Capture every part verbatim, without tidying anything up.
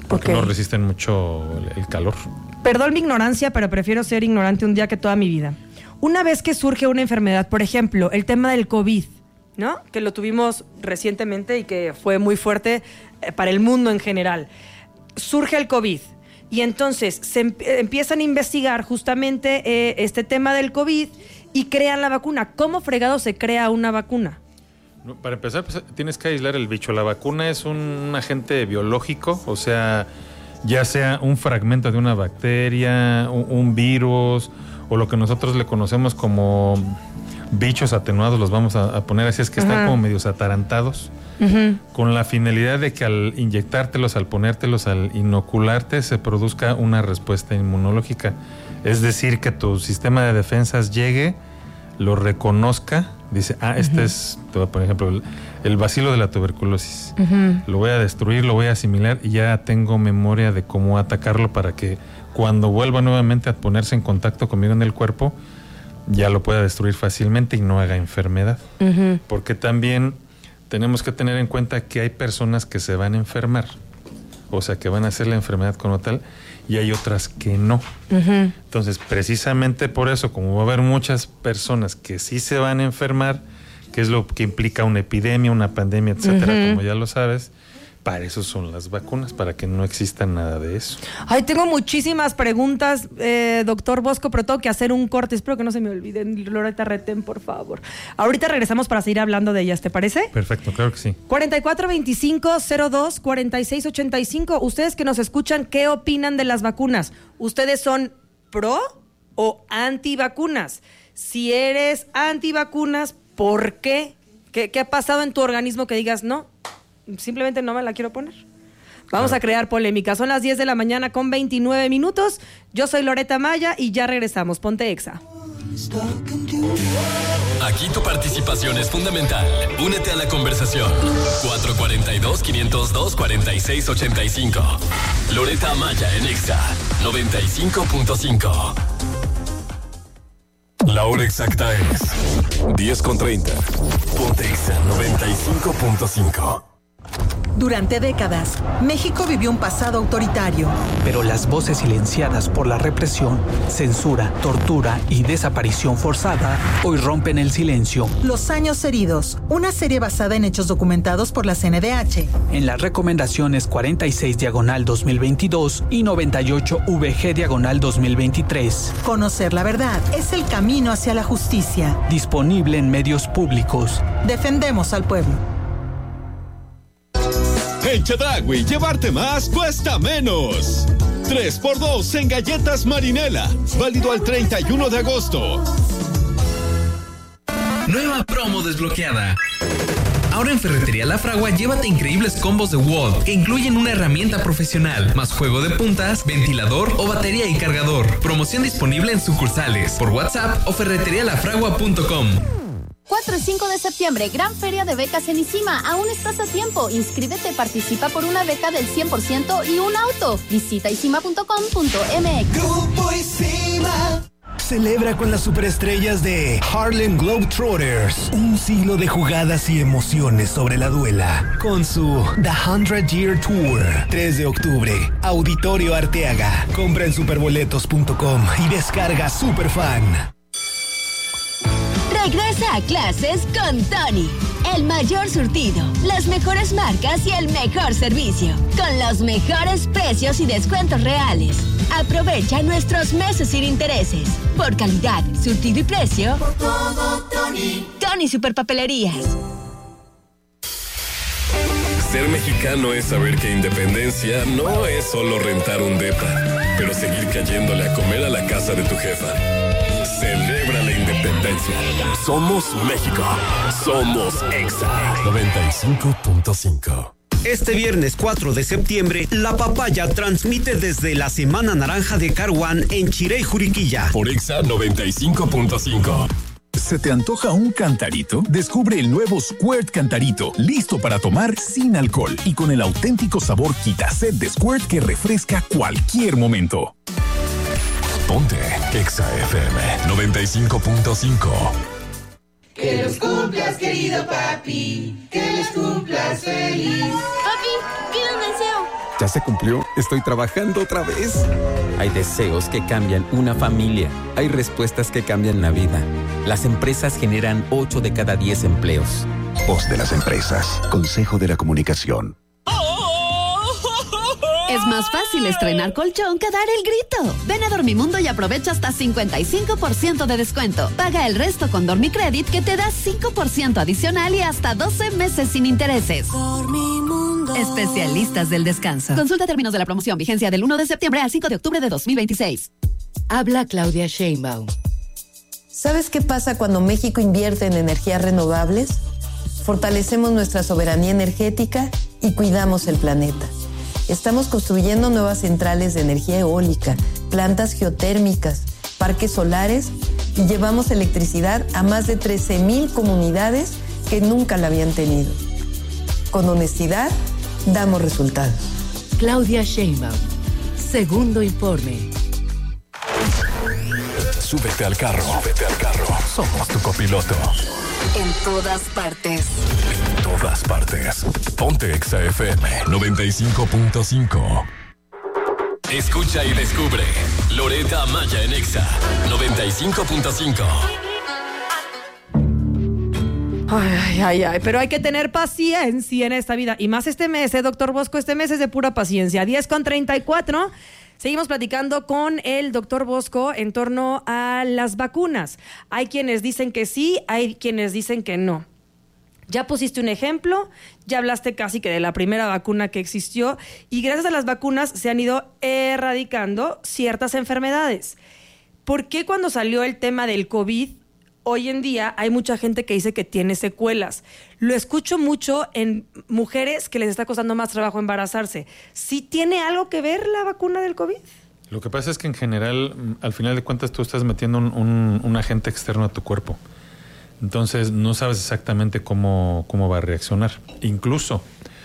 porque okay. no resisten mucho el, el calor. Perdón mi ignorancia, pero prefiero ser ignorante un día que toda mi vida. Una vez que surge una enfermedad, por ejemplo, el tema del COVID, ¿no? Que lo tuvimos recientemente y que fue muy fuerte para el mundo en general. Surge el COVID y entonces se em- empiezan a investigar justamente eh, este tema del COVID y crean la vacuna. ¿Cómo fregado se crea una vacuna? No, para empezar, pues, tienes que aislar el bicho. La vacuna es un, un agente biológico, o sea, ya sea un fragmento de una bacteria, un, un virus, o lo que nosotros le conocemos como bichos atenuados, los vamos a, a poner así, es que están Ajá. como medios atarantados, Uh-huh. con la finalidad de que al inyectártelos, al ponértelos, al inocularte, se produzca una respuesta inmunológica. Es decir, que tu sistema de defensas llegue, lo reconozca, dice, ah, este uh-huh. es, te voy a poner ejemplo, el, el bacilo de la tuberculosis. Uh-huh. Lo voy a destruir, lo voy a asimilar y ya tengo memoria de cómo atacarlo para que cuando vuelva nuevamente a ponerse en contacto conmigo en el cuerpo, ya lo pueda destruir fácilmente y no haga enfermedad. Uh-huh. Porque también tenemos que tener en cuenta que hay personas que se van a enfermar, o sea, que van a hacer la enfermedad como tal, y hay otras que no. Uh-huh. Entonces, precisamente por eso, como va a haber muchas personas que sí se van a enfermar, que es lo que implica una epidemia, una pandemia, etcétera, uh-huh. como ya lo sabes, para eso son las vacunas, para que no exista nada de eso. Ay, tengo muchísimas preguntas, eh, doctor Bosco, pero tengo que hacer un corte. Espero que no se me olviden. Loreta Retén, por favor. Ahorita regresamos para seguir hablando de ellas, ¿te parece? Perfecto, claro que sí. cuarenta y cuatro veinticinco cero dos cuarenta y seis ochenta y cinco. Ustedes que nos escuchan, ¿qué opinan de las vacunas? ¿Ustedes son pro o antivacunas? Si eres antivacunas, ¿por qué? ¿Qué, qué ha pasado en tu organismo que digas no? Simplemente no me la quiero poner. Vamos claro. a crear polémica. Son las diez de la mañana con veintinueve minutos. Yo soy Loreta Maya y ya regresamos. Ponte Exa. Aquí tu participación es fundamental. Únete a la conversación. cuatro cuatro dos, cinco cero dos, cuatro seis ocho cinco. Loreta Maya en Exa noventa y cinco punto cinco. La hora exacta es diez con treinta. Ponte Exa noventa y cinco punto cinco. Durante décadas, México vivió un pasado autoritario. Pero las voces silenciadas por la represión, censura, tortura y desaparición forzada hoy rompen el silencio. Los años heridos, una serie basada en hechos documentados por la C N D H. En las recomendaciones cuarenta y seis diagonal dos mil veintidós y noventa y ocho V G diagonal dos mil veintitrés. Conocer la verdad es el camino hacia la justicia. Disponible en medios públicos. Defendemos al pueblo. En Chedraui, llevarte más cuesta menos. tres por dos en galletas Marinela. Válido al treinta y uno de agosto. Nueva promo desbloqueada. Ahora en Ferretería La Fragua, llévate increíbles combos de Wall que incluyen una herramienta profesional, más juego de puntas, ventilador o batería y cargador. Promoción disponible en sucursales, por WhatsApp o ferretería la fragua punto com. cuatro y cinco de septiembre, gran feria de becas en ICIMA. Aún estás a tiempo. Inscríbete, participa por una beca del cien por ciento y un auto. Visita isima punto com punto m x. Grupo ICIMA. Celebra con las superestrellas de Harlem Globetrotters un siglo de jugadas y emociones sobre la duela con su The hundred Year Tour. tres de octubre, Auditorio Arteaga. Compra en superboletos punto com y descarga Superfan. Regresa a clases con Tony. El mayor surtido, las mejores marcas y el mejor servicio. Con los mejores precios y descuentos reales. Aprovecha nuestros meses sin intereses. Por calidad, surtido y precio. Por todo, Tony. Tony Superpapelerías. Ser mexicano es saber que independencia no es solo rentar un depa, pero seguir cayéndole a comer a la casa de tu jefa. Celebra la independencia. Somos México. Somos Exa noventa y cinco punto cinco. Este viernes cuatro de septiembre, La Papaya transmite desde la Semana Naranja de Car One en Chirey, Juriquilla. Por Exa noventa y cinco punto cinco. ¿Se te antoja un cantarito? Descubre el nuevo Squirt Cantarito, listo para tomar sin alcohol y con el auténtico sabor Quitaset de Squirt que refresca cualquier momento. Ponte Exa F M noventa y cinco punto cinco. Que los cumplas, querido papi, que les cumplas feliz. Papi, pide un deseo. ¿Ya se cumplió? Estoy trabajando otra vez. Hay deseos que cambian una familia. Hay respuestas que cambian la vida. Las empresas generan ocho de cada diez empleos. Voz de las empresas. Consejo de la Comunicación. Es más fácil estrenar colchón que dar el grito. Ven a Dormimundo y aprovecha hasta cincuenta y cinco por ciento de descuento. Paga el resto con Dormicredit, que te da cinco por ciento adicional y hasta doce meses sin intereses. Dormimundo. Especialistas del descanso. Consulta términos de la promoción. Vigencia del uno de septiembre al cinco de octubre de dos mil veintiséis. Habla Claudia Sheinbaum. ¿Sabes qué pasa cuando México invierte en energías renovables? Fortalecemos nuestra soberanía energética y cuidamos el planeta. Estamos construyendo nuevas centrales de energía eólica, plantas geotérmicas, parques solares y llevamos electricidad a más de trece mil comunidades que nunca la habían tenido. Con honestidad, damos resultados. Claudia Sheinbaum. Segundo informe. Súbete al carro. Súbete al carro. Somos tu copiloto. En todas partes. En todas partes. Ponte Exa F M noventa y cinco punto cinco. Escucha y descubre. Loretta Amaya en Exa noventa y cinco punto cinco. Ay, ay, ay, pero hay que tener paciencia en esta vida. Y más este mes, ¿eh, doctor Bosco? Este mes es de pura paciencia. diez con treinta y cuatro. Seguimos platicando con el doctor Bosco en torno a las vacunas. Hay quienes dicen que sí, hay quienes dicen que no. Ya pusiste un ejemplo, ya hablaste casi que de la primera vacuna que existió y gracias a las vacunas se han ido erradicando ciertas enfermedades. ¿Por qué cuando salió el tema del COVID, hoy en día hay mucha gente que dice que tiene secuelas? Lo escucho mucho en mujeres que les está costando más trabajo embarazarse. ¿Sí tiene algo que ver la vacuna del COVID? Lo que pasa es que en general, al final de cuentas, tú estás metiendo un, un, un agente externo a tu cuerpo. Entonces, no sabes exactamente cómo, cómo va a reaccionar. Incluso,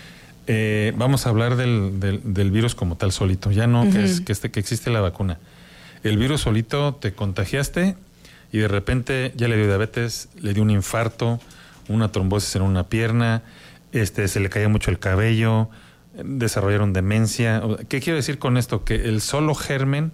eh, vamos a hablar del, del, del virus como tal solito. Ya no uh-huh. que, es, que, este, que existe la vacuna. El virus solito te contagiaste y de repente ya le dio diabetes, le dio un infarto, una trombosis en una pierna, este, se le caía mucho el cabello, desarrollaron demencia. ¿Qué quiero decir con esto? Que el solo germen,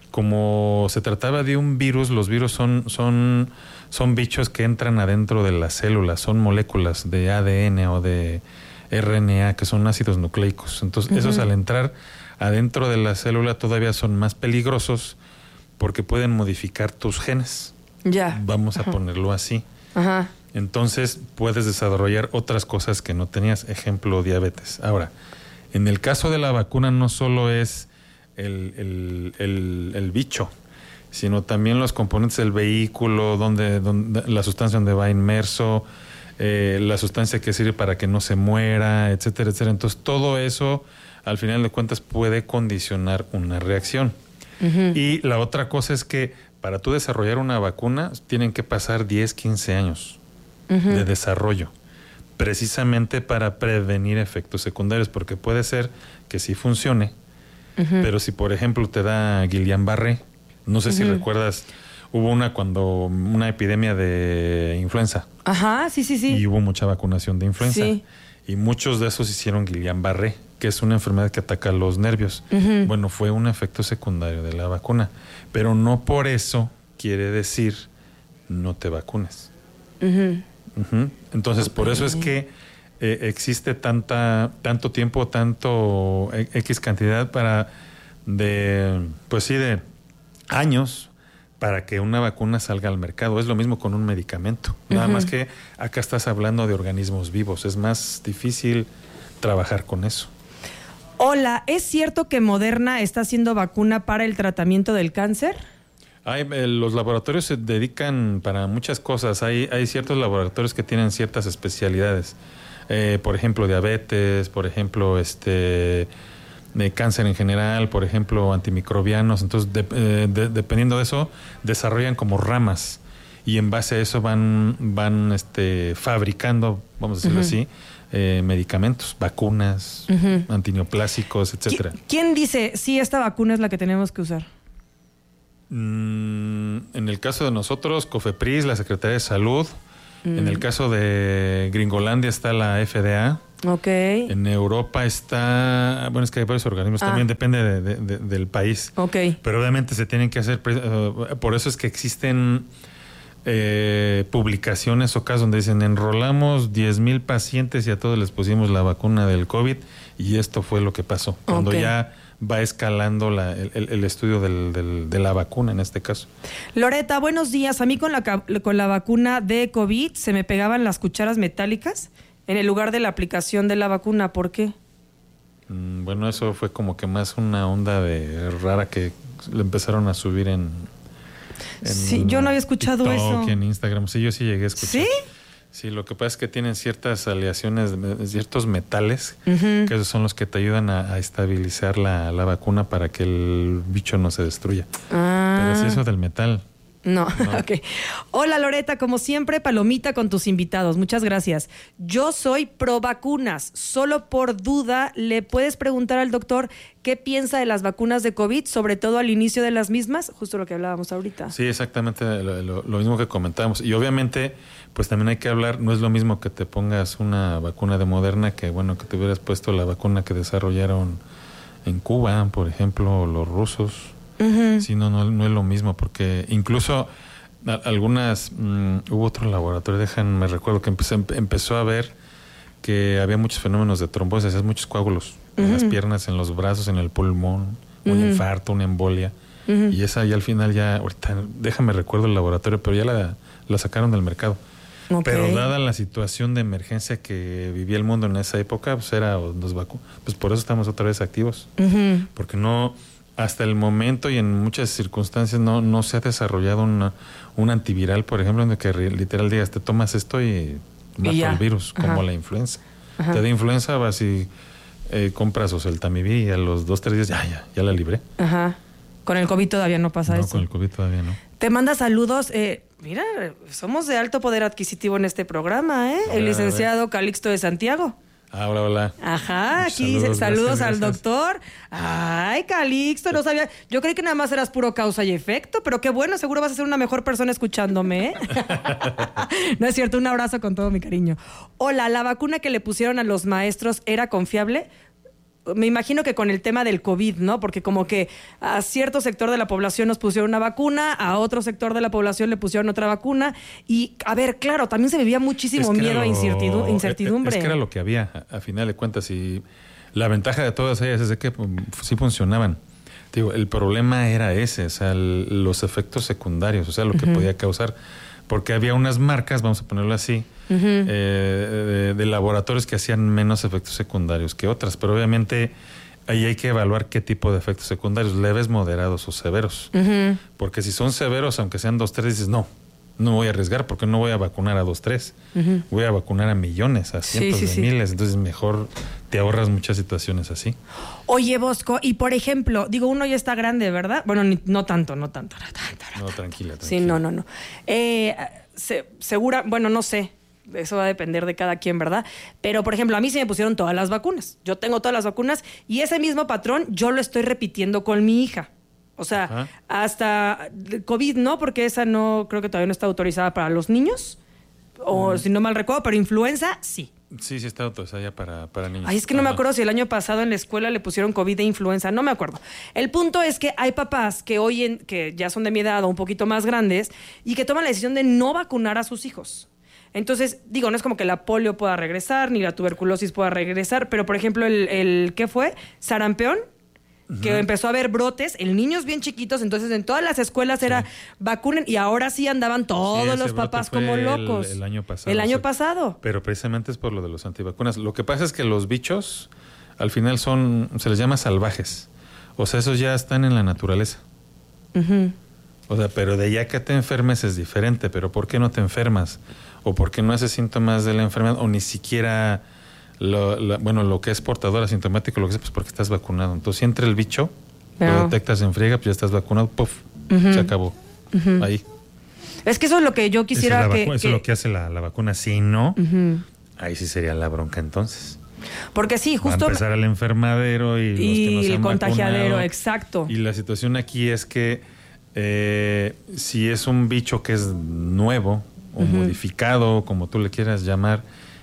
como se trataba de un virus, los virus son, son, son bichos que entran adentro de las células, son moléculas de A D N o de R N A, que son ácidos nucleicos. Entonces, uh-huh. esos al entrar adentro de la célula todavía son más peligrosos porque pueden modificar tus genes. Ya. Vamos a uh-huh. ponerlo así. Ajá. Entonces puedes desarrollar otras cosas que no tenías, ejemplo, diabetes. Ahora, en el caso de la vacuna no solo es el, el, el, el bicho, sino también los componentes del vehículo, donde, donde la sustancia donde va inmerso, eh, la sustancia que sirve para que no se muera, etcétera, etcétera. Entonces todo eso, al final de cuentas, puede condicionar una reacción. Uh-huh. Y la otra cosa es que para tú desarrollar una vacuna tienen que pasar diez, quince años uh-huh. de desarrollo, precisamente para prevenir efectos secundarios, porque puede ser que sí funcione, uh-huh. pero si por ejemplo te da Guillain-Barré, no sé uh-huh. si recuerdas, hubo una cuando una epidemia de influenza. Ajá, sí, sí, sí. Y hubo mucha vacunación de influenza. Sí. Y muchos de esos hicieron Guillain-Barré, que es una enfermedad que ataca los nervios. Uh-huh. Bueno, fue un efecto secundario de la vacuna, pero no por eso quiere decir no te vacunes. Uh-huh. Uh-huh. Entonces, por eso es que eh, existe tanta, tanto tiempo, tanto X cantidad para de, pues sí, de años para que una vacuna salga al mercado. Es lo mismo con un medicamento. Uh-huh. Nada más que acá estás hablando de organismos vivos. Es más difícil trabajar con eso. Hola, ¿es cierto que Moderna está haciendo vacuna para el tratamiento del cáncer? Hay, eh, los laboratorios se dedican para muchas cosas. Hay, hay ciertos laboratorios que tienen ciertas especialidades. Eh, por ejemplo, diabetes, por ejemplo, este, de cáncer en general, por ejemplo, antimicrobianos. Entonces, de, eh, de, dependiendo de eso, desarrollan como ramas. Y en base a eso van, van este, fabricando, vamos a decirlo uh-huh. así, eh, medicamentos, vacunas, uh-huh. antineoplásicos, etcétera. ¿Quién dice si esta vacuna es la que tenemos que usar? Mm, en el caso de nosotros, COFEPRIS, la Secretaría de Salud. Mm. En el caso de Gringolandia está la F D A. Ok. En Europa está, bueno, es que hay varios organismos, ah. también depende de, de, de, del país. Ok. Pero obviamente se tienen que hacer, uh, por eso es que existen eh, publicaciones o casos donde dicen, enrolamos diez mil pacientes y a todos les pusimos la vacuna del COVID y esto fue lo que pasó. Cuando okay. ya va escalando la, el, el estudio del, del, de la vacuna en este caso. Loreta, buenos días. A mí con la, con la vacuna de COVID se me pegaban las cucharas metálicas en el lugar de la aplicación de la vacuna. ¿Por qué? Mm, bueno, eso fue como que más una onda de rara que le empezaron a subir en, en sí, yo no había escuchado TikTok, eso. En Instagram, sí, yo sí llegué a escuchar. ¿Sí? Sí, lo que pasa es que tienen ciertas aleaciones, ciertos metales, uh-huh. que esos son los que te ayudan a, a estabilizar la, la vacuna para que el bicho no se destruya. Ah. Pero sí, eso del metal. No, no. Ok. Hola Loreta, como siempre, palomita con tus invitados. Muchas gracias. Yo soy pro vacunas. Solo por duda, ¿le puedes preguntar al doctor qué piensa de las vacunas de COVID, sobre todo al inicio de las mismas? Justo lo que hablábamos ahorita. Sí, exactamente lo, lo, lo mismo que comentábamos. Y obviamente, pues también hay que hablar, no es lo mismo que te pongas una vacuna de Moderna que, bueno, que te hubieras puesto la vacuna que desarrollaron en Cuba, por ejemplo, los rusos. Uh-huh. Sí, no, no, no es lo mismo, porque incluso a, algunas, mmm, hubo otro laboratorio, déjenme recuerdo que empecé, empezó a ver que había muchos fenómenos de trombosis, es muchos coágulos uh-huh. en las piernas, en los brazos, en el pulmón, uh-huh. un infarto, una embolia, uh-huh. y esa ya al final ya, ahorita, déjame recuerdo el laboratorio, pero ya la, la sacaron del mercado. Okay. Pero dada la situación de emergencia que vivía el mundo en esa época, pues era los vacu- pues por eso estamos otra vez activos, uh-huh. porque no... Hasta el momento y en muchas circunstancias no, no se ha desarrollado una, un antiviral, por ejemplo, en el que literal digas, te tomas esto y mata el virus, Ajá. como la influenza. Ajá. Te da influenza, vas y eh, compras oseltamivir y a los dos, tres días ya, ya, ya la libré. Ajá. Con el COVID todavía no pasa no, eso. No, con el COVID todavía no. Te manda saludos. Eh, mira, somos de alto poder adquisitivo en este programa, ¿eh? El licenciado Calixto de Santiago. Ah, hola, hola. Ajá, aquí saludos, saludos gracias, al gracias. doctor. Ay, Calixto, no sabía. Yo creí que nada más eras puro causa y efecto, pero qué bueno, seguro vas a ser una mejor persona escuchándome, ¿eh? No es cierto, un abrazo con todo mi cariño. Hola, ¿la vacuna que le pusieron a los maestros era confiable? Me imagino que con el tema del COVID, ¿no? Porque como que a cierto sector de la población nos pusieron una vacuna, a otro sector de la población le pusieron otra vacuna. Y, a ver, claro, también se vivía muchísimo es que miedo e lo, incertidumbre. Es que era lo que había, a, a final de cuentas. Y la ventaja de todas ellas es de que pues, sí funcionaban. Digo, el problema era ese, o sea, el, los efectos secundarios, o sea, lo que uh-huh. podía causar. Porque había unas marcas, vamos a ponerlo así, uh-huh. eh, de, de laboratorios que hacían menos efectos secundarios que otras. Pero obviamente ahí hay que evaluar qué tipo de efectos secundarios, leves, moderados o severos. Uh-huh. Porque si son severos, aunque sean dos, tres, dices, no, no voy a arriesgar porque no voy a vacunar a dos, tres. Uh-huh. Voy a vacunar a millones, a cientos sí, sí, de sí. miles. Entonces mejor te ahorras muchas situaciones así. Oye, Bosco, y por ejemplo, digo, uno ya está grande, ¿verdad? Bueno, ni, no tanto, no tanto, no tanto. No, no tranquila, tranquila. Sí, no, no, no. Eh, se, segura, bueno, no sé. Eso va a depender de cada quien, ¿verdad? Pero, por ejemplo, a mí sí me pusieron todas las vacunas. Yo tengo todas las vacunas y ese mismo patrón yo lo estoy repitiendo con mi hija. O sea, Ajá. hasta COVID no, porque esa no, creo que todavía no está autorizada para los niños. O uh-huh. si no mal recuerdo, pero influenza, sí. Sí, sí está autorizada ya para, para niños. Ay, es que no me acuerdo si el año pasado en la escuela le pusieron COVID e influenza, no me acuerdo. El punto es que hay papás que hoy, en, que ya son de mi edad o un poquito más grandes, y que toman la decisión de no vacunar a sus hijos. Entonces, digo, no es como que la polio pueda regresar, ni la tuberculosis pueda regresar, pero por ejemplo, el, el ¿qué fue? Sarampión, uh-huh. que empezó a haber brotes en niños bien chiquitos, entonces en todas las escuelas sí. era vacunen, y ahora sí andaban todos sí, los papás como locos. El, el año pasado. El año o sea, pasado. Pero precisamente es por lo de los antivacunas. Lo que pasa es que los bichos, al final son, se les llama salvajes. O sea, esos ya están en la naturaleza. Uh-huh. O sea, pero de ya que te enfermes es diferente, pero ¿por qué no te enfermas? ¿O por qué no haces síntomas de la enfermedad? O ni siquiera, lo, lo, bueno, lo que es portador asintomático, lo que sea, pues porque estás vacunado. Entonces, si entra el bicho, pero lo detectas en friega, pues ya estás vacunado, ¡puf! Uh-huh. Se acabó. Uh-huh. Ahí. Es que eso es lo que yo quisiera eso es que... Vacu- eso que... es lo que hace la, la vacuna. Si no, uh-huh. ahí sí sería la bronca entonces. Porque sí, justo... Va a empezar el enfermadero y, y los que no se el han contagiadero, vacunado. exacto. Y la situación aquí es que eh, si es un bicho que es nuevo o uh-huh. modificado, como tú le quieras llamar,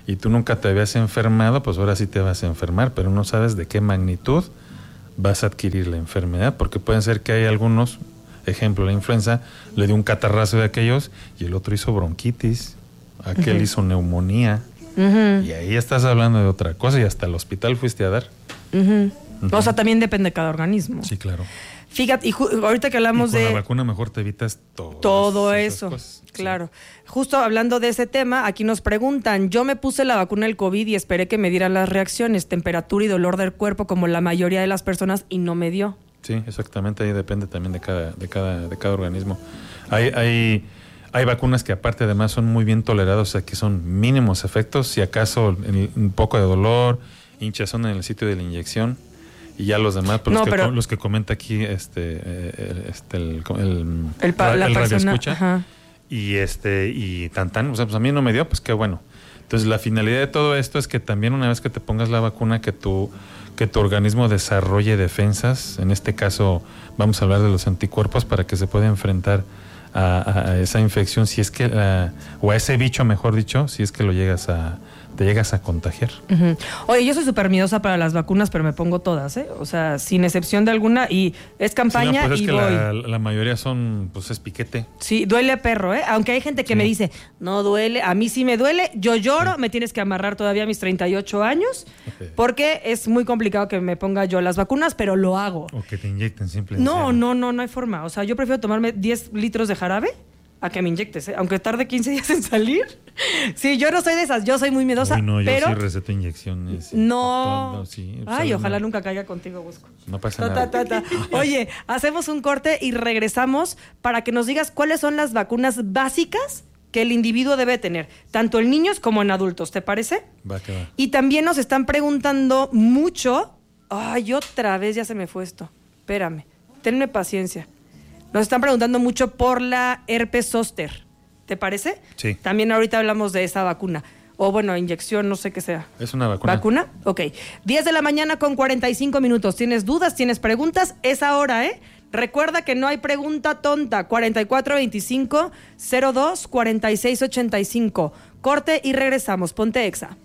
y tú nunca te habías enfermado, pues ahora sí te vas a enfermar, pero no sabes de qué magnitud vas a adquirir la enfermedad, porque pueden ser que hay algunos, ejemplo, la influenza, le dio un catarrazo de aquellos y el otro hizo bronquitis, aquel uh-huh. hizo neumonía, uh-huh. y ahí estás hablando de otra cosa y hasta el hospital fuiste a dar. Uh-huh. Uh-huh. O sea, también depende de cada organismo. Sí, claro. Fíjate, y ju- ahorita que hablamos y con de... la vacuna mejor te evitas todo. Todo eso, cosas. Claro. Sí. Justo hablando de ese tema, aquí nos preguntan, yo me puse la vacuna del COVID y esperé que me dieran las reacciones, temperatura y dolor del cuerpo como la mayoría de las personas y no me dio. Sí, exactamente, ahí depende también de cada, de cada, de cada organismo. Hay, hay, hay vacunas que aparte además son muy bien toleradas, o sea que son mínimos efectos, si acaso un poco de dolor, hinchazón en el sitio de la inyección. Y ya los demás, pues no, los, que, pero, los que comenta aquí este, eh, este el, el, el, pa, la el radio persona, escucha ajá. y este y tan tan, o sea, pues a mí no me dio, pues qué bueno. Entonces la finalidad de todo esto es que también una vez que te pongas la vacuna, que tu que tu organismo desarrolle defensas, en este caso vamos a hablar de los anticuerpos para que se pueda enfrentar a, a, a esa infección, si es que uh, o a ese bicho, mejor dicho, si es que lo llegas a te llegas a contagiar. Uh-huh. Oye, yo soy súper miedosa para las vacunas, pero me pongo todas, ¿eh? O sea, sin excepción de alguna, y es campaña sí, no, pues y es que voy. La, la mayoría son, pues es piquete. Sí, duele a perro, ¿eh? Aunque hay gente que sí. me dice, no duele, a mí sí me duele, yo lloro, sí. me tienes que amarrar todavía a mis treinta y ocho años, okay. porque es muy complicado que me ponga yo las vacunas, pero lo hago. O que te inyecten simplemente. No, no, no, no hay forma. O sea, yo prefiero tomarme diez litros de jarabe a que me inyectes, ¿eh? Aunque tarde quince días en salir. Sí, yo no soy de esas, yo soy muy miedosa. Uy, no, yo pero sí receto inyecciones. No. Todo, sí, Ay, no. ojalá nunca caiga contigo, Busco. No pasa ta, nada. Ta, ta, ta. Oye, hacemos un corte y regresamos para que nos digas cuáles son las vacunas básicas que el individuo debe tener, tanto en niños como en adultos, ¿te parece? Va, que va. Y también nos están preguntando mucho. Ay, otra vez ya se me fue esto. Espérame, tenme paciencia. Nos están preguntando mucho por la herpes zóster. ¿Te parece? Sí. También ahorita hablamos de esa vacuna. O bueno, inyección, no sé qué sea. Es una vacuna. ¿Vacuna? Ok. diez de la mañana con cuarenta y cinco minutos. ¿Tienes dudas? ¿Tienes preguntas? Es ahora, ¿eh? Recuerda que no hay pregunta tonta. cuarenta y cuatro veinticinco cero dos cuarenta y seis ochenta y cinco. Corte y regresamos. Ponte Exa.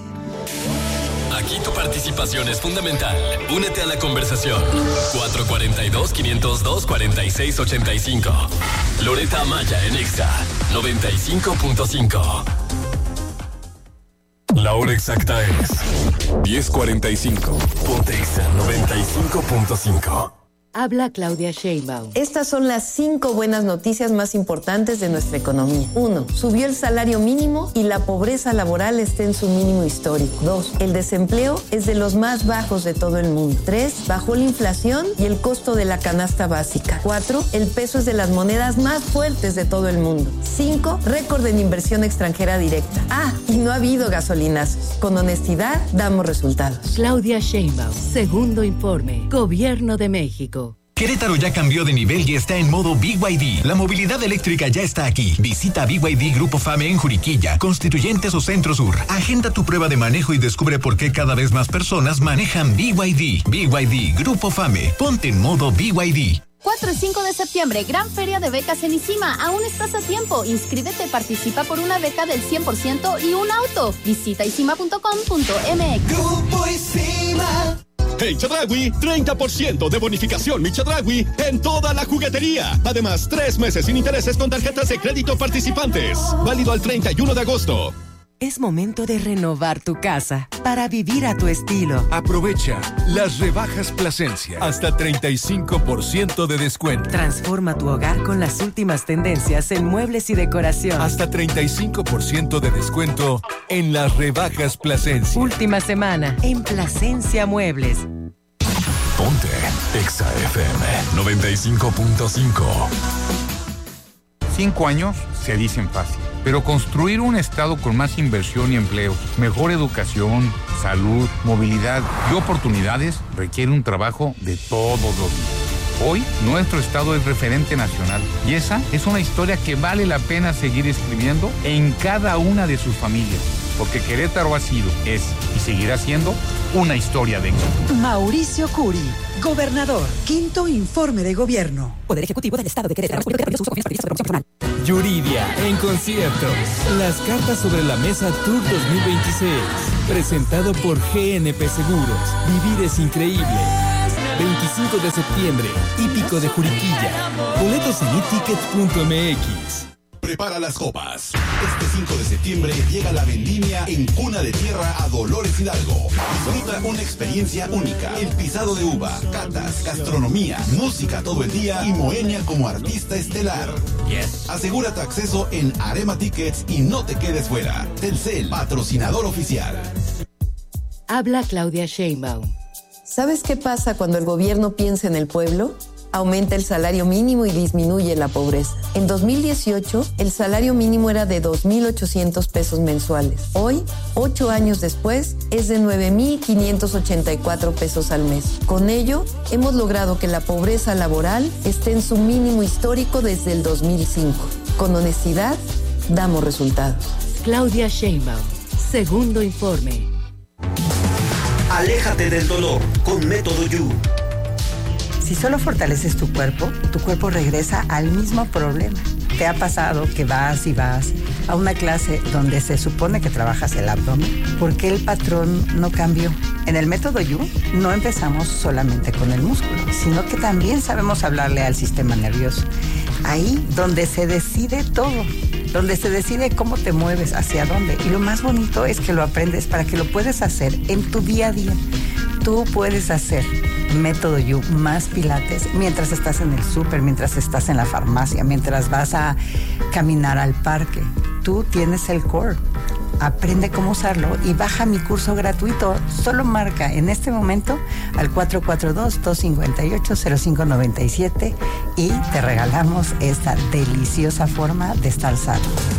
Aquí tu participación es fundamental. Únete a la conversación. cuatro cuatro dos, cinco cero dos, cuatro seis ocho cinco. Loreta Amaya en Exa noventa y cinco punto cinco. La hora exacta es diez cuarenta y cinco. Ponte Exa noventa y cinco punto cinco. Habla Claudia Sheinbaum. Estas son las cinco buenas noticias más importantes de nuestra economía. Uno, subió el salario mínimo y la pobreza laboral está en su mínimo histórico. Dos, el desempleo es de los más bajos de todo el mundo. Tres, bajó la inflación y el costo de la canasta básica. Cuatro, el peso es de las monedas más fuertes de todo el mundo. Cinco, récord en inversión extranjera directa. Ah, y no ha habido gasolinazos. Con honestidad, damos resultados. Claudia Sheinbaum, segundo informe, Gobierno de México. Querétaro ya cambió de nivel y está en modo B Y D. La movilidad eléctrica ya está aquí. Visita B Y D Grupo Fame en Juriquilla, Constituyentes o Centro Sur. Agenda tu prueba de manejo y descubre por qué cada vez más personas manejan B Y D. B Y D Grupo Fame. Ponte en modo B Y D. cuatro y cinco de septiembre, gran feria de becas en ISIMA. Aún estás a tiempo. Inscríbete, participa por una beca del cien por ciento y un auto. Visita isima punto com punto m x. Grupo ISIMA. En Chedraui, treinta por ciento de bonificación Mi Chedraui en toda la juguetería. Además, tres meses sin intereses con tarjetas de crédito participantes. Válido al treinta y uno de agosto. Es momento de renovar tu casa para vivir a tu estilo. Aprovecha las rebajas Plasencia. Hasta treinta y cinco por ciento de descuento. Transforma tu hogar con las últimas tendencias en muebles y decoración. Hasta treinta y cinco por ciento de descuento en las rebajas Plasencia. Última semana en Plasencia Muebles. Ponte Exa F M noventa y cinco punto cinco. Cinco años se dicen fácil, pero construir un estado con más inversión y empleos, mejor educación, salud, movilidad y oportunidades requiere un trabajo de todos los días. Hoy, nuestro estado es referente nacional y esa es una historia que vale la pena seguir escribiendo en cada una de sus familias, porque Querétaro ha sido, es y seguirá siendo una historia de éxito. Mauricio Curi, gobernador, quinto informe de gobierno. Poder Ejecutivo del Estado de Querétaro. Yuridia en concierto. Las cartas sobre la mesa Tour dos mil veintiséis. Presentado por G N P Seguros. Vivir es increíble. veinticinco de septiembre, Hípico de Juriquilla. Boletos en iticket punto m x. Prepara las copas. Este cinco de septiembre llega la vendimia en Cuna de Tierra a Dolores Hidalgo. Disfruta una experiencia única. El pisado de uva, catas, gastronomía, música todo el día y Moenia como artista estelar. Yes. Asegura tu acceso en Arema Tickets y no te quedes fuera. Telcel, patrocinador oficial. Habla Claudia Sheinbaum. ¿Sabes qué pasa cuando el gobierno piensa en el pueblo? Aumenta el salario mínimo y disminuye la pobreza. En dos mil dieciocho, el salario mínimo era de dos mil ochocientos pesos mensuales. Hoy, ocho años después, es de nueve mil quinientos ochenta y cuatro pesos al mes. Con ello, hemos logrado que la pobreza laboral esté en su mínimo histórico desde el dos mil cinco. Con honestidad, damos resultados. Claudia Sheinbaum, segundo informe. Aléjate del dolor con Método You. Si solo fortaleces tu cuerpo, tu cuerpo regresa al mismo problema. ¿Te ha pasado que vas y vas a una clase donde se supone que trabajas el abdomen? ¿Por qué el patrón no cambió? En el Método You no empezamos solamente con el músculo, sino que también sabemos hablarle al sistema nervioso. Ahí donde se decide todo, donde se decide cómo te mueves, hacia dónde. Y lo más bonito es que lo aprendes para que lo puedas hacer en tu día a día. Tú puedes hacer Método You más pilates mientras estás en el súper, mientras estás en la farmacia, mientras vas a caminar al parque. Tú tienes el core. Aprende cómo usarlo y baja mi curso gratuito. Solo marca en este momento al cuatro cuatro dos, dos cinco ocho, cero cinco nueve siete y te regalamos esta deliciosa forma de estar sano.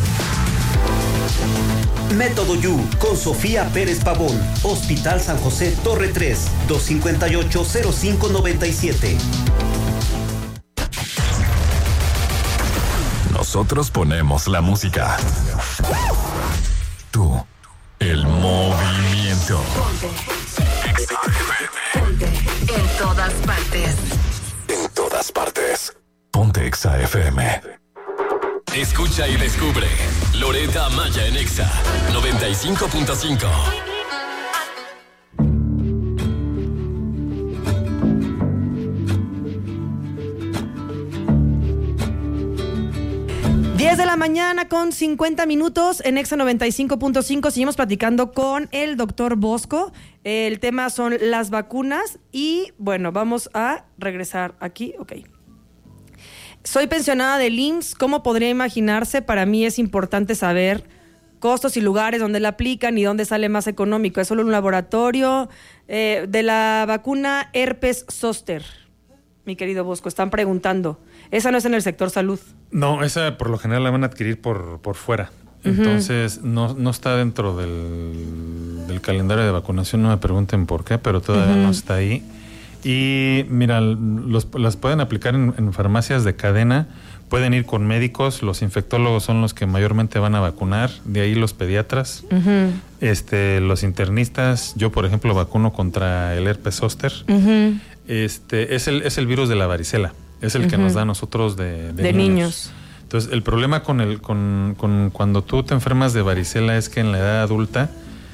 Método You con Sofía Pérez Pavón. Hospital San José Torre tres, dos cinco ocho, cero cinco nueve siete. Nosotros ponemos la música. Tú, el movimiento. Ponte en todas partes. En todas partes. Ponte Exa F M. Escucha y descubre Loreta Maya en Exa noventa y cinco punto cinco. diez de la mañana con cincuenta minutos en Exa noventa y cinco punto cinco. Seguimos platicando con el doctor Bosco. El tema son las vacunas y bueno, vamos a regresar aquí. Ok. Soy pensionada del I M S S. ¿Cómo podría imaginarse? Para mí es importante saber costos y lugares donde la aplican y dónde sale más económico. ¿Es solo un laboratorio? Eh, de la vacuna herpes zóster, mi querido Bosco, están preguntando. Esa no es en el sector salud. No, esa por lo general la van a adquirir por, por fuera. Uh-huh. Entonces no, no está dentro del, del calendario de vacunación. No me pregunten por qué, pero todavía uh-huh. no está ahí. Y mira, los, las pueden aplicar en, en farmacias de cadena, pueden ir con médicos, los infectólogos son los que mayormente van a vacunar, de ahí los pediatras, uh-huh. este, los internistas. Yo, por ejemplo, vacuno contra el herpes zóster. Uh-huh. Este, es el, es el virus de la varicela, es el uh-huh. que nos da a nosotros de, de, de niños. niños. Entonces, el problema con, el, con, con cuando tú te enfermas de varicela es que en la edad adulta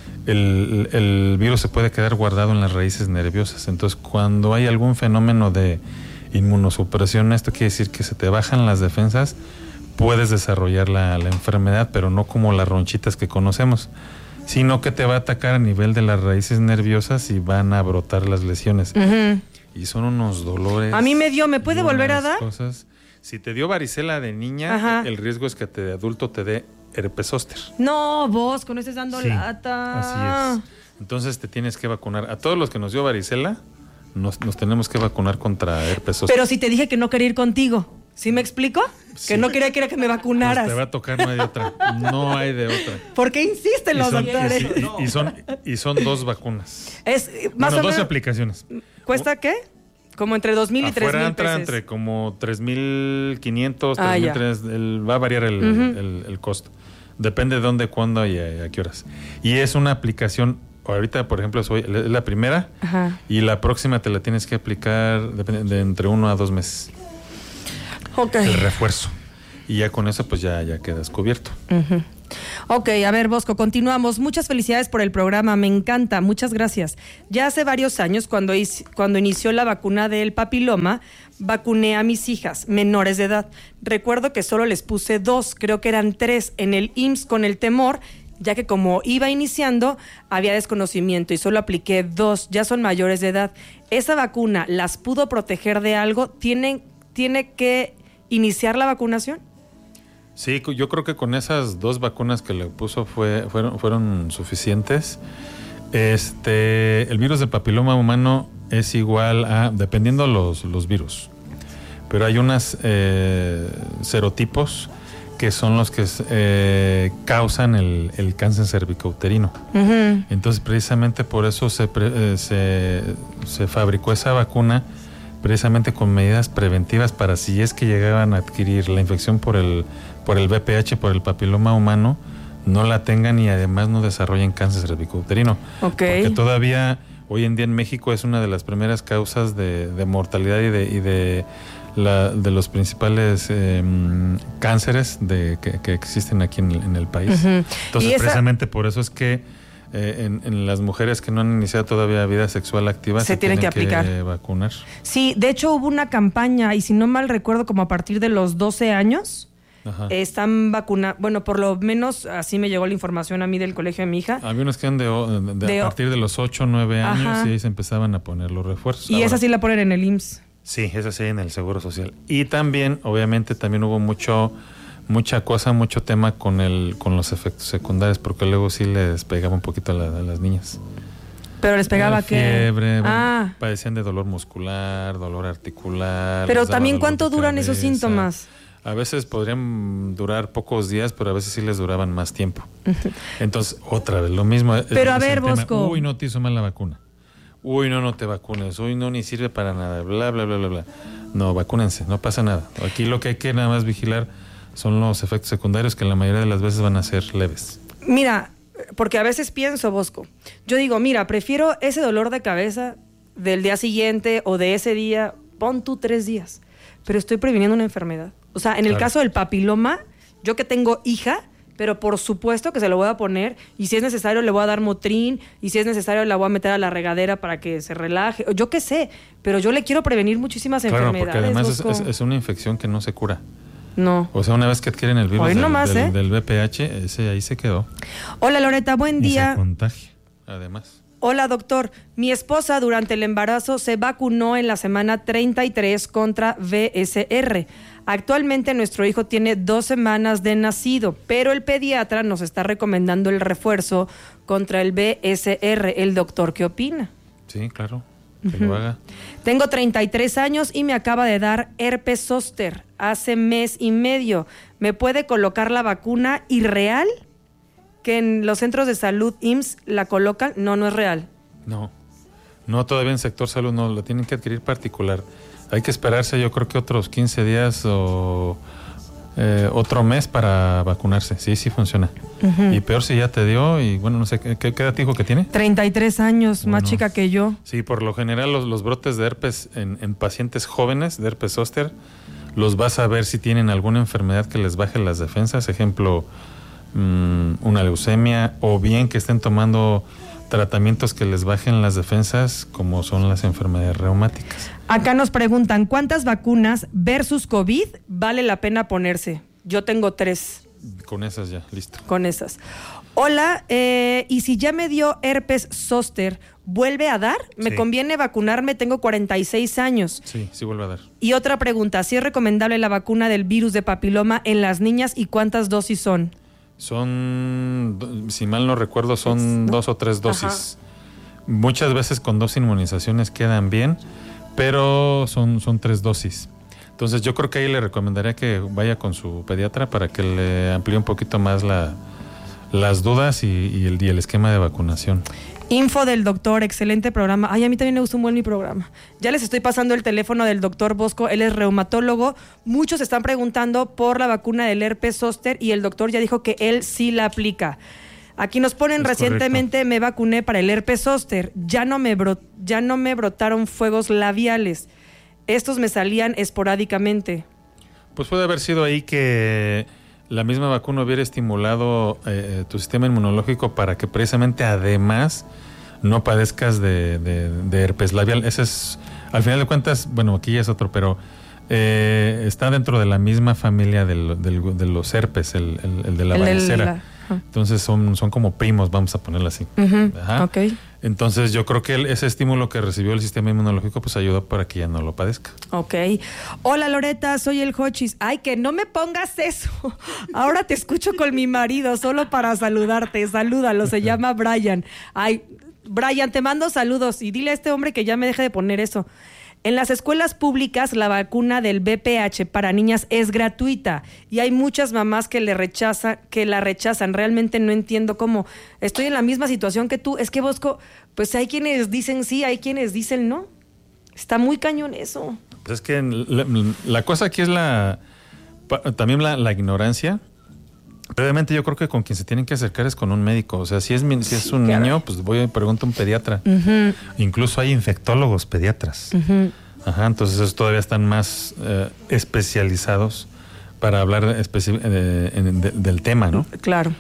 El, el virus se puede quedar guardado en las raíces nerviosas. Entonces, cuando hay algún fenómeno de inmunosupresión, esto quiere decir que se te bajan las defensas, puedes desarrollar la, la enfermedad, pero no como las ronchitas que conocemos, sino que te va a atacar a nivel de las raíces nerviosas y van a brotar las lesiones. Uh-huh. Y son unos dolores. A mí me dio, ¿me puede volver a dar? Cosas. Si te dio varicela de niña, Ajá. el riesgo es que te, de adulto te dé herpes zóster. No, Bosco, no estés dando sí, lata. Así es. Entonces te tienes que vacunar. A todos los que nos dio varicela, nos, nos tenemos que vacunar contra herpes zóster. Pero si te dije que no quería ir contigo, ¿sí me explico? Sí. Que no quería que, era que me vacunaras. Pues te va a tocar, no hay de otra. No hay de otra. ¿Por qué insisten los son, doctores? Y, y, son, y son dos vacunas. Es más bueno, o dos menos, aplicaciones. ¿Cuesta qué? Como entre dos mil y tres mil entra pesos. Entre como tres mil quinientos, ah, tres mil tres, el, va a variar el, uh-huh. el, el costo. Depende de dónde, cuándo y a, a qué horas. Y es una aplicación, ahorita por ejemplo soy es la primera. Ajá. Y la próxima te la tienes que aplicar de, de entre uno a dos meses. Ok. El refuerzo. y ya con eso pues ya, ya quedas cubierto. Uh-huh. Ok, a ver, Bosco, continuamos. Muchas felicidades por el programa, me encanta, muchas gracias. Ya hace varios años, cuando, hice, cuando inició la vacuna del papiloma, vacuné a mis hijas menores de edad. Recuerdo que solo les puse dos, creo que eran tres, en el I M S S con el temor, ya que como iba iniciando, había desconocimiento y solo apliqué dos, ya son mayores de edad. ¿Esa vacuna las pudo proteger de algo? ¿Tiene, tiene que iniciar la vacunación? Sí, yo creo que con esas dos vacunas que le puso fue, fueron, fueron suficientes. Este, el virus del papiloma humano es igual a, dependiendo los, los virus, pero hay unos eh, serotipos que son los que eh, causan el, el cáncer cervicouterino. Uh-huh. Entonces, precisamente por eso se, pre, eh, se, se fabricó esa vacuna, precisamente con medidas preventivas para si es que llegaban a adquirir la infección por el por el V P H, por el papiloma humano, no la tengan y además no desarrollen cáncer cervicouterino. Okay. Porque todavía hoy en día en México es una de las primeras causas de, de mortalidad y de, y de, la, de los principales eh, cánceres de, que, que existen aquí en el, en el país. Uh-huh. Entonces, esa... precisamente por eso es que Eh, en, en las mujeres que no han iniciado todavía vida sexual activa se, se tienen, tienen que aplicar, que vacunar. Sí, de hecho hubo una campaña y si no mal recuerdo como a partir de los doce años eh, están vacunados, bueno, por lo menos así me llegó la información a mí del colegio de mi hija. Había unos que eran de, de, de a partir de los ocho o nueve años. Ajá. Y ahí se empezaban a poner los refuerzos. Y Ahora, esa sí la ponen en el I M S S. Sí, esa sí en el Seguro Social. Y también, obviamente, también hubo mucho mucha cosa, mucho tema con el con los efectos secundarios, porque luego sí les pegaba un poquito a, la, a las niñas. ¿Pero les pegaba qué? Fiebre, ah. bueno, padecían de dolor muscular, dolor articular. Pero también, ¿cuánto duran esos síntomas? A veces podrían durar pocos días, pero a veces sí les duraban más tiempo. Entonces, otra vez, lo mismo. Pero a ver, Bosco. Uy, no te hizo mal la vacuna. Uy, no, no te vacunes. Uy, no, ni sirve para nada. Bla, bla, bla, bla, bla. No, vacúnense, no pasa nada. Aquí lo que hay que nada más vigilar son los efectos secundarios, que la mayoría de las veces van a ser leves. Mira, porque a veces pienso, Bosco, yo digo, mira, prefiero ese dolor de cabeza del día siguiente o de ese día, pon tú tres días, pero estoy previniendo una enfermedad. O sea, en el claro. caso del papiloma, yo que tengo hija, pero por supuesto que se lo voy a poner, y si es necesario le voy a dar Motrin, y si es necesario la voy a meter a la regadera para que se relaje, yo qué sé, pero yo le quiero prevenir muchísimas claro, enfermedades. Porque además es, es, es una infección que no se cura. No. O sea, una vez que adquieren el virus del, nomás, del, ¿eh? del V P H, ese ahí se quedó. Hola, Loreta, buen día. Y se contagia, además. Hola, doctor. Mi esposa durante el embarazo se vacunó en la semana treinta y tres contra V S R. Actualmente nuestro hijo tiene dos semanas de nacido, pero el pediatra nos está recomendando el refuerzo contra el V S R. ¿El doctor qué opina? Sí, claro. Que lo haga. Tengo treinta y tres años y me acaba de dar herpes zóster hace mes y medio. ¿Me puede colocar la vacuna irreal? Que en los centros de salud I M S S la colocan. No, no es real. No, no, todavía en sector salud no, lo tienen que adquirir particular. Hay que esperarse, yo creo que otros quince días o eh, otro mes para vacunarse. Sí, sí funciona. Uh-huh. Y peor si ya te dio y bueno, no sé, ¿qué, qué edad dijo que tiene? treinta y tres años, bueno, más chica que yo. Sí, por lo general los, los brotes de herpes en, en pacientes jóvenes de herpes zóster los vas a ver si tienen alguna enfermedad que les baje las defensas, ejemplo, mmm, una leucemia, o bien que estén tomando tratamientos que les bajen las defensas, como son las enfermedades reumáticas. Acá nos preguntan, ¿cuántas vacunas versus COVID vale la pena ponerse? Yo tengo tres. Con esas ya, listo. Con esas. Hola, eh, ¿y si ya me dio herpes zóster, vuelve a dar? ¿Me sí. conviene vacunarme? Tengo cuarenta y seis años. Sí, sí vuelve a dar. Y otra pregunta, ¿si es recomendable la vacuna del virus de papiloma en las niñas y cuántas dosis son? Son, si mal no recuerdo, son ¿no? dos o tres dosis. Ajá. Muchas veces con dos inmunizaciones quedan bien, pero son, son tres dosis. Entonces yo creo que ahí le recomendaría que vaya con su pediatra para que le amplíe un poquito más la, las dudas y, y, el, y el esquema de vacunación. Info del doctor, excelente programa. Ay, a mí también me gustó un buen mi programa. Ya les estoy pasando el teléfono del doctor Bosco, él es reumatólogo. Muchos están preguntando por la vacuna del herpes zóster y el doctor ya dijo que él sí la aplica. Aquí nos ponen, es recientemente correcto. Me vacuné para el herpes zóster, ya no me bro- ya no me brotaron fuegos labiales. Estos me salían esporádicamente. Pues puede haber sido ahí que la misma vacuna hubiera estimulado eh, tu sistema inmunológico para que precisamente además no padezcas de, de, de herpes labial. Ese es, al final de cuentas, bueno, aquí ya es otro, pero eh, está dentro de la misma familia del, del, de los herpes, el, el, el de la el varicela. La... Entonces son, son como primos, vamos a ponerlo así. Uh-huh. Ajá. Okay. Entonces yo creo que el, ese estímulo que recibió el sistema inmunológico pues ayudó para que ya no lo padezca. Ok. Hola Loreta, soy el Jochis. Ay, que no me pongas eso. Ahora te escucho con mi marido solo para saludarte. Salúdalo, se llama Brian. Ay, Brian, te mando saludos y dile a este hombre que ya me deje de poner eso. En las escuelas públicas la vacuna del V P H para niñas es gratuita y hay muchas mamás que le rechazan, que la rechazan. Realmente no entiendo cómo. Estoy en la misma situación que tú. Es que Bosco, pues hay quienes dicen sí, hay quienes dicen no. Está muy cañón eso. Pues es que la, la cosa aquí es la también la, la ignorancia. Previamente yo creo que con quien se tienen que acercar es con un médico. O sea, si es, si es un claro. niño, pues voy a preguntar a un pediatra. Uh-huh. Incluso hay infectólogos pediatras. Uh-huh. Ajá, entonces esos todavía están más eh, especializados para hablar especi- de, de, de, del tema, ¿no? Claro.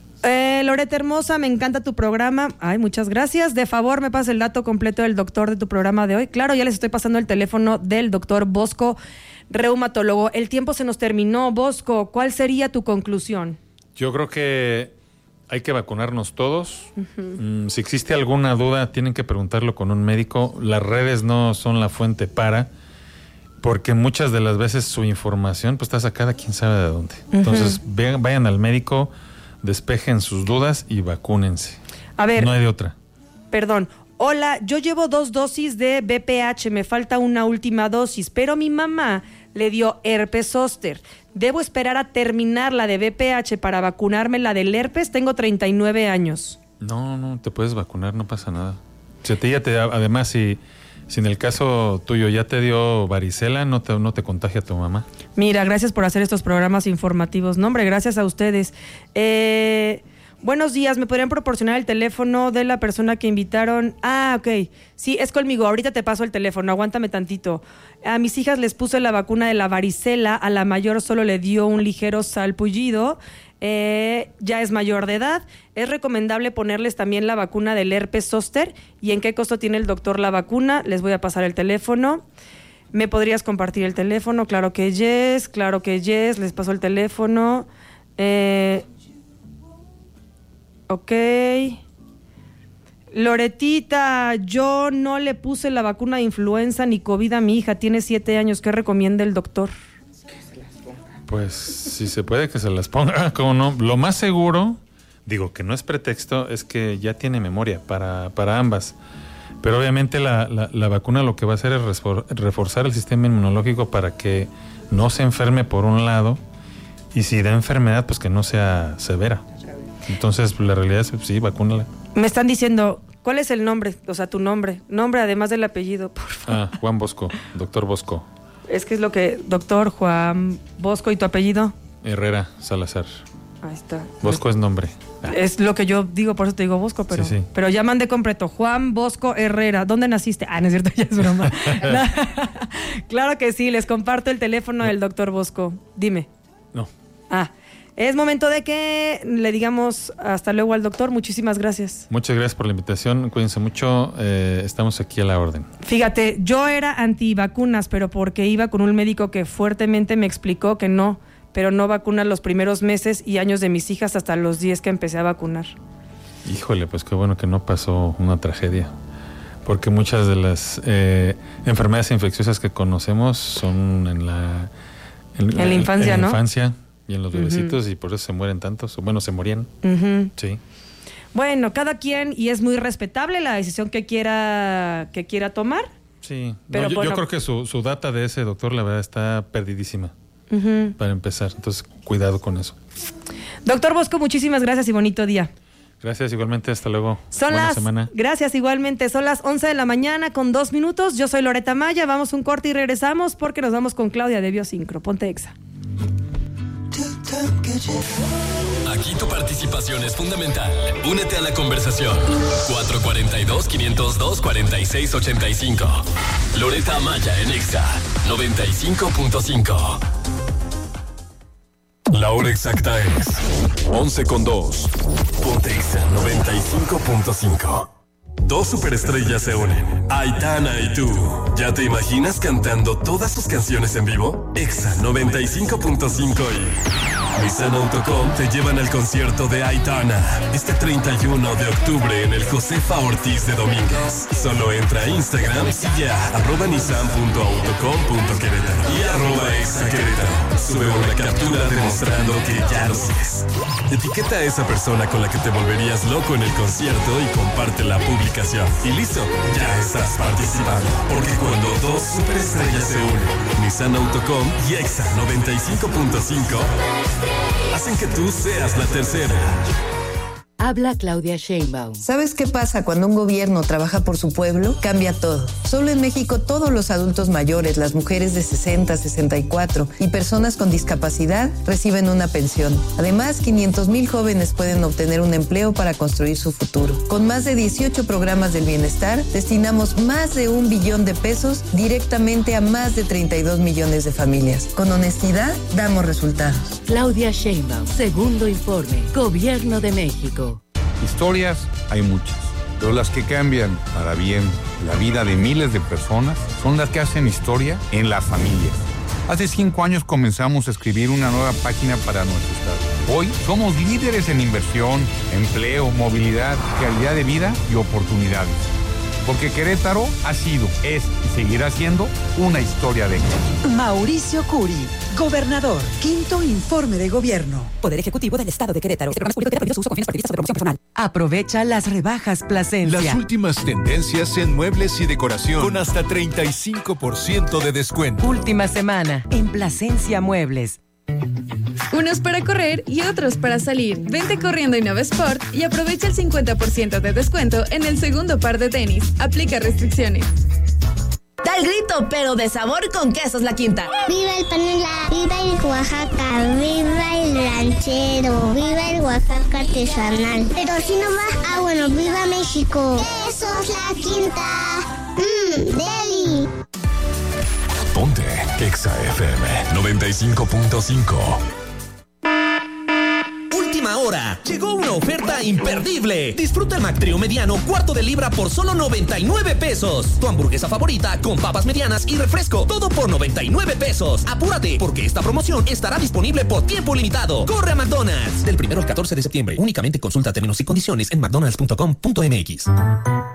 Eh, Loreta hermosa, me encanta tu programa. Ay, muchas gracias. De favor, me pasa el dato completo del doctor de tu programa de hoy. Claro, ya les estoy pasando el teléfono del doctor Bosco, reumatólogo. El tiempo se nos terminó. Bosco, ¿cuál sería tu conclusión? Yo creo que hay que vacunarnos todos. Uh-huh. Mm, si existe alguna duda, tienen que preguntarlo con un médico. Las redes no son la fuente para, porque muchas de las veces su información pues está sacada quién sabe de dónde. Uh-huh. Entonces, vean, vayan al médico, despejen sus dudas y vacúnense. A ver. No hay de otra. Perdón. Hola, yo llevo dos dosis de V P H, me falta una última dosis, pero mi mamá le dio herpes zóster. ¿Debo esperar a terminar la de V P H para vacunarme la del herpes? Tengo treinta y nueve años. No, no, te puedes vacunar, no pasa nada. Si te, ya te, además, si, si en el caso tuyo ya te dio varicela, no te, no te contagia tu mamá. Mira, gracias por hacer estos programas informativos. No, hombre, gracias a ustedes. Eh... Buenos días, ¿me podrían proporcionar el teléfono de la persona que invitaron? Ah, ok. Sí, es conmigo, ahorita te paso el teléfono, aguántame tantito. A mis hijas les puse la vacuna de la varicela, a la mayor solo le dio un ligero salpullido, eh, ya es mayor de edad. Es recomendable ponerles también la vacuna del herpes zóster. ¿Y en qué costo tiene el doctor la vacuna? Les voy a pasar el teléfono. ¿Me podrías compartir el teléfono? Claro que yes, claro que yes, les paso el teléfono. Eh... Ok. Loretita, yo no le puse la vacuna de influenza ni COVID a mi hija, tiene siete años. ¿Qué recomienda el doctor? Pues si se puede que se las ponga, ¿cómo no? Lo más seguro, digo que no es pretexto, es que ya tiene memoria para, para ambas. Pero obviamente la, la, la vacuna lo que va a hacer es reforzar el sistema inmunológico para que no se enferme por un lado y si da enfermedad, pues que no sea severa. Entonces, la realidad es, sí, vacúnala. Me están diciendo, ¿cuál es el nombre? O sea, tu nombre. Nombre además del apellido, por favor. Ah, Juan Bosco, doctor Bosco. Es que es lo que, doctor Juan Bosco, ¿y tu apellido? Herrera Salazar. Ahí está. Bosco es nombre. Ah. Es lo que yo digo, por eso te digo Bosco, pero, sí, sí. pero ya mandé completo. Juan Bosco Herrera. ¿Dónde naciste? Ah, no es cierto, ya es broma. Claro que sí, les comparto el teléfono no. del doctor Bosco. Dime. No. Ah, es momento de que le digamos hasta luego al doctor. Muchísimas gracias. Muchas gracias por la invitación. Cuídense mucho. Eh, estamos aquí a la orden. Fíjate, yo era antivacunas, pero porque iba con un médico que fuertemente me explicó que no, pero no vacunan los primeros meses y años de mis hijas hasta los diez que empecé a vacunar. Híjole, pues qué bueno que no pasó una tragedia. Porque muchas de las eh, enfermedades infecciosas que conocemos son en la, en, en la infancia, en la ¿no? infancia. Y en los bebecitos, uh-huh. y por eso se mueren tantos. Bueno, se morían. Uh-huh. Sí. Bueno, cada quien, y es muy respetable la decisión que quiera que quiera tomar. Sí. Pero no, yo, bueno. yo creo que su, su data de ese doctor, la verdad, está perdidísima. Uh-huh. Para empezar. Entonces, cuidado con eso. Doctor Bosco, muchísimas gracias y bonito día. Gracias, igualmente. Hasta luego. Son Buena las, semana. Gracias, igualmente. Son las once de la mañana con dos minutos. Yo soy Loreta Maya. Vamos un corte y regresamos porque nos vamos con Claudia de Biosincro. Ponte Exa. Aquí tu participación es fundamental. Únete a la conversación. cuatro cuatro dos, cinco cero dos, cuatro seis ocho cinco. Loreta Maya en Exa noventa y cinco punto cinco. La hora exacta es once con dos. Ponte Exa noventa y cinco punto cinco. Dos superestrellas se unen, Aitana y tú. ¿Ya te imaginas cantando todas sus canciones en vivo? Exa noventa y cinco punto cinco y Nissan Autocom te llevan al concierto de Aitana este treinta y uno de octubre en el Josefa Ortiz de Domínguez. Solo entra a Instagram, sigue a arroba nissan punto autocom punto querétaro y arroba Exa Querétaro. Sube una captura demostrando que ya lo sigues. Etiqueta a esa persona con la que te volverías loco en el concierto y comparte la publicación. Y listo, ya estás participando. Porque cuando dos superestrellas se unen, Nissan Autocom y Exa noventa y cinco punto cinco hacen que tú seas la tercera. Habla Claudia Sheinbaum. ¿Sabes qué pasa cuando un gobierno trabaja por su pueblo? Cambia todo. Solo en México todos los adultos mayores, las mujeres de sesenta, sesenta y cuatro y personas con discapacidad reciben una pensión. Además, quinientos mil jóvenes pueden obtener un empleo para construir su futuro. Con más de dieciocho programas del bienestar, destinamos más de un billón de pesos directamente a más de treinta y dos millones de familias. Con honestidad, damos resultados. Claudia Sheinbaum, segundo informe, Gobierno de México. Historias hay muchas, pero las que cambian para bien la vida de miles de personas son las que hacen historia en las familias. Hace cinco años comenzamos a escribir una nueva página para nuestro estado. Hoy somos líderes en inversión, empleo, movilidad, calidad de vida y oportunidades. Porque Querétaro ha sido, es y seguirá siendo una historia de éxito. Mauricio Curi, gobernador, quinto informe de gobierno. Poder Ejecutivo del Estado de Querétaro. Este programa es público y prohibido su uso con fines partidistas o de promoción personal. Aprovecha las rebajas Plasencia. Las últimas tendencias en muebles y decoración con hasta treinta y cinco por ciento de descuento. Última semana en Plasencia Muebles. Unos para correr y otros para salir. Vente corriendo a Innova Sport y aprovecha el cincuenta por ciento de descuento en el segundo par de tenis. Aplica restricciones. Da el grito, pero de sabor con Quesos La Quinta. ¡Viva el panela! ¡Viva el Oaxaca! ¡Viva el ranchero! ¡Viva el Oaxaca artesanal! Pero si no va, ah bueno, ¡viva México! ¡Quesos La Quinta! ¡Mmm, deli! Ponte Exa F M noventa y cinco punto cinco. Última hora, llegó una oferta imperdible. Disfruta el McTrio mediano cuarto de libra por solo noventa y nueve pesos. Tu hamburguesa favorita con papas medianas y refresco, todo por noventa y nueve pesos. Apúrate, porque esta promoción estará disponible por tiempo limitado. Corre a McDonald's. Del primero al catorce de septiembre. Únicamente consulta términos y condiciones en mcdonalds punto com punto m x.